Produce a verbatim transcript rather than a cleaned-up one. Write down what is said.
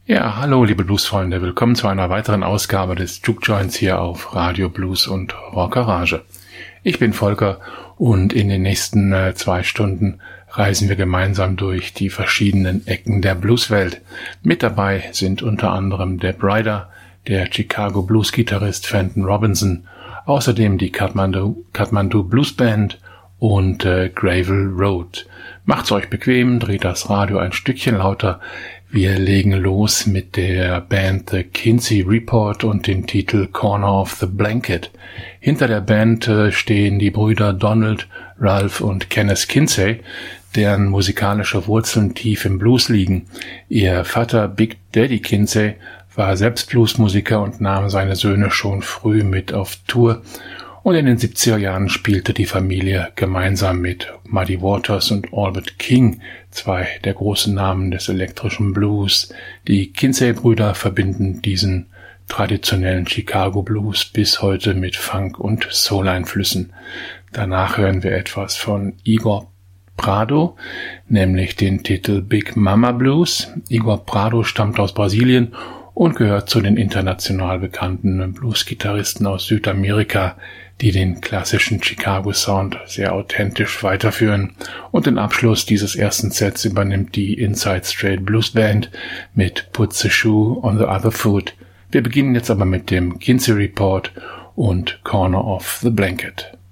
Ja, hallo liebe Bluesfreunde, willkommen zu einer weiteren Ausgabe des Juke Joints hier auf Radio Blues und Rockerage. Ich bin Volker und in den nächsten äh, zwei Stunden reisen wir gemeinsam durch die verschiedenen Ecken der Blueswelt. Mit dabei sind unter anderem Deb Ryder, der Chicago Blues-Gitarrist Fenton Robinson, außerdem die Kathmandu, Kathmandu Blues Band und äh, Gravel Road. Macht's euch bequem, dreht das Radio ein Stückchen lauter. Wir legen los mit der Band The Kinsey Report und dem Titel Corner of the Blanket. Hinter der Band äh, stehen die Brüder Donald, Ralph und Kenneth Kinsey, deren musikalische Wurzeln tief im Blues liegen. Ihr Vater Big Daddy Kinsey war selbst Bluesmusiker und nahm seine Söhne schon früh mit auf Tour. Und in den siebziger Jahren spielte die Familie gemeinsam mit Muddy Waters und Albert King, zwei der großen Namen des elektrischen Blues. Die Kinsey-Brüder verbinden diesen traditionellen Chicago Blues bis heute mit Funk- und Soul-Einflüssen. Danach hören wir etwas von Igor Prado, nämlich den Titel Big Mama Blues. Igor Prado stammt aus Brasilien und gehört zu den international bekannten Blues-Gitarristen aus Südamerika, die den klassischen Chicago-Sound sehr authentisch weiterführen. Und den Abschluss dieses ersten Sets übernimmt die Inside Straight Blues Band mit Put the Shoe on the Other Foot. Wir beginnen jetzt aber mit dem Kinsey Report und Corner of the Blanket.